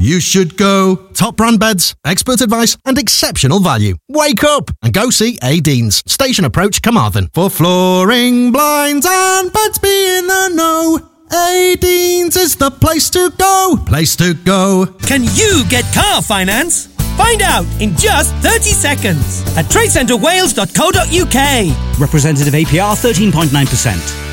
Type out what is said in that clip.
You should go. Top brand beds, expert advice and exceptional value. Wake up and go see A. Deans, Station Approach, Carmarthen. For flooring, blinds and beds, be in the know. A. Deans is the place to go. Place to go. Can you get car finance? Find out in just 30 seconds at tradecentrewales.co.uk. Representative APR 13.9%.